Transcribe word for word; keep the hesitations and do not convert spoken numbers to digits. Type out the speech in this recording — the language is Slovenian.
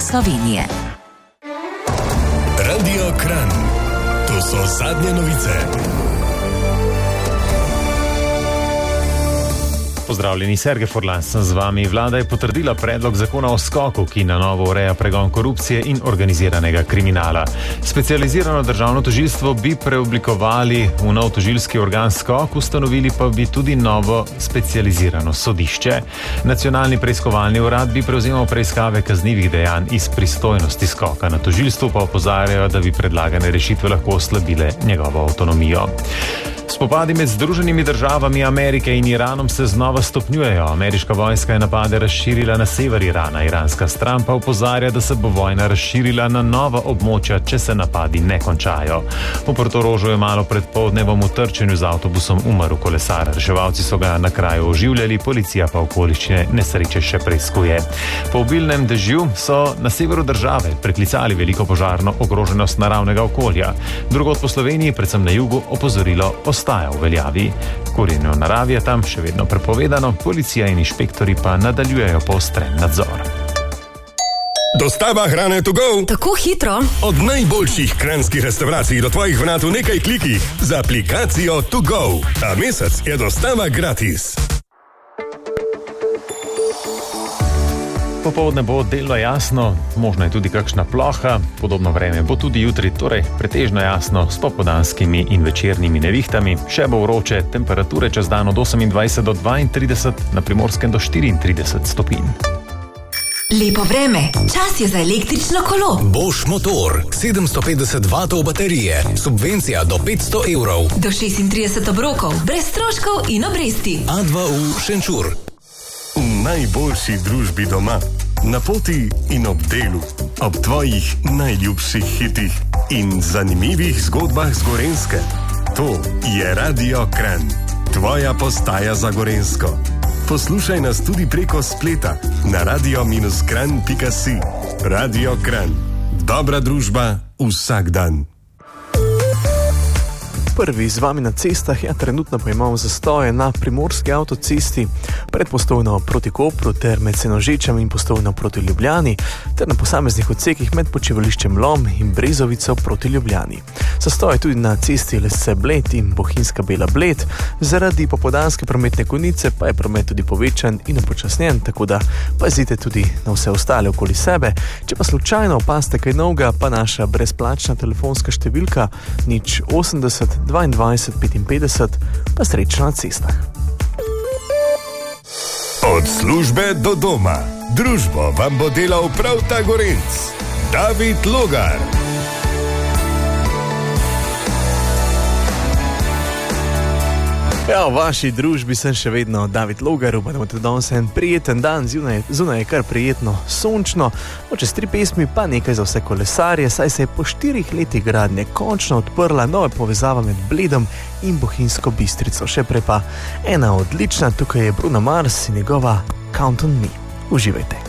Slovenije. Radio Kranj. To so zadnje novice. Pozdravljeni, Sergej Furlan sem z vami. Vlada je potrdila predlog zakona o skoku, ki na novo ureja pregon korupcije in organiziranega kriminala. Specializirano državno tožilstvo bi preoblikovali v nov tožilski organ skok, ustanovili pa bi tudi novo specializirano sodišče. Nacionalni preiskovalni urad bi prevzemal preiskave kaznivih dejanj iz pristojnosti skoka. Na tožilstvu pa opozarjajo, da bi predlagane rešitve lahko oslabile njegovo avtonomijo. Spopadi med Združenimi državami Amerike in Iranom se znova stopnjujejo. Ameriška vojska je napade razširila na sever Irana. Iranska stran pa opozarja, da se bo vojna razširila na nova območja, če se napadi ne končajo. V Portorožu je malo pred poldnevom v trčenju z avtobusom umrl kolesar. Reševalci so ga na kraju oživljali, policija pa okoliščine nesreče še preiskuje. Po obilnem dežju so na severu države preklicali veliko požarno ogroženost naravnega okolja. Drugod po Sloveniji, predvsem na jugu, opozorilo ostaja v veljavi. Kurjenje v naravi je tam še vedno prepovedano, policija in inšpektori pa nadaljujejo poostren nadzor. Dostava hrane to go. Tako hitro. Od najboljših kranjskih restavracij do tvojih vrat v nekaj klikih z aplikacijo to go. Ta mesec je dostava gratis. Popoldne bo delno jasno, možno je tudi kakšna ploha, podobno vreme bo tudi jutri, torej pretežno jasno s popoldanskimi in večernimi nevihtami. Še bo vroče, temperature čez dan od osemindvajset do dvaintrideset, na Primorskem do štiriintrideset stopinj. Lepo vreme, čas je za električno kolo. Bosch motor, sedemsto petdeset vatov baterije, subvencija do petsto evrov. Do šestintrideset obrokov, brez stroškov in obresti. A dva U Šenčur. V najboljši družbi doma, na poti in ob delu, ob tvojih najljubših hitih in zanimivih zgodbah z Gorenjske. To je Radio Kranj, tvoja postaja za Gorenjsko. Poslušaj nas tudi preko spleta na radio dash kranj pika si. Radio Kranj, dobra družba vsak dan. Prvi z vami na cestah, ja, trenutno pa imamo zastoje na primorski avtocesti, predpostojno proti Kopru ter med Senožečem in postojno proti Ljubljani, ter na posameznih odsekih med počivališčem Lom in Brezovico proti Ljubljani. Zastoje tudi na cesti Lesce Bled in Bohinjska Bela Bled, zaradi popoldanske prometne konice pa je promet tudi povečan in upočasnjen, tako da pazite tudi na vse ostale okoli sebe. Če pa slučajno opazite kaj novega, pa naša brezplačna telefonska številka nič osemdeset dvaindvajset petinpetdeset, pa srečno na cestah. Od službe do doma. Družbo vam bo delal prav ta Gorenc. David Logar. Ja, v vaši družbi sem še vedno David Logar, upam, da imate danes en prijeten dan, zunaj, zunaj je kar prijetno sončno, čez tri pesmi pa nekaj za vse kolesarje, saj se je po štirih letih gradnje končno odprla nova povezava med Bledom in Bohinjsko Bistrico. Še prej pa ena odlična, tukaj je Bruno Mars in njegova Count on Me. Uživajte.